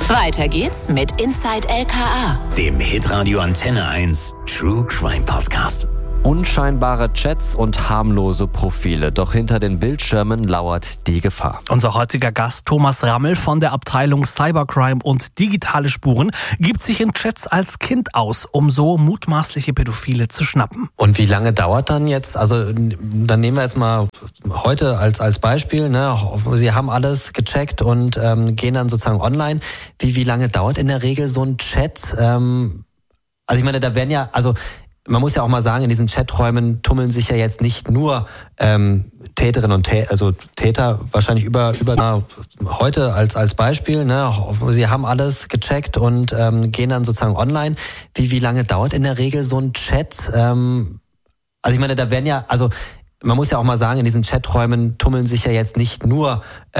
Weiter geht's mit Inside LKA, dem Hitradio Antenne 1 True Crime Podcast. Unscheinbare Chats und harmlose Profile, doch hinter den Bildschirmen lauert die Gefahr. Unser heutiger Gast Thomas Rammel von der Abteilung Cybercrime und digitale Spuren gibt sich in Chats als Kind aus, um so mutmaßliche Pädophile zu schnappen. Und wie lange dauert dann jetzt, also dann nehmen wir jetzt mal heute als Beispiel, ne? Sie haben alles gecheckt und gehen dann sozusagen online. Wie lange dauert in der Regel so ein Chat? Also ich meine, da werden ja, also man muss ja auch mal sagen, in diesen Chaträumen tummeln sich ja jetzt nicht nur Täterinnen und Täter, wahrscheinlich über heute als Beispiel, ne? Sie haben alles gecheckt und gehen dann sozusagen online. Wie lange dauert in der Regel so ein Chat? Also ich meine, da werden ja, also man muss ja auch mal sagen, in diesen Chaträumen tummeln sich ja jetzt nicht nur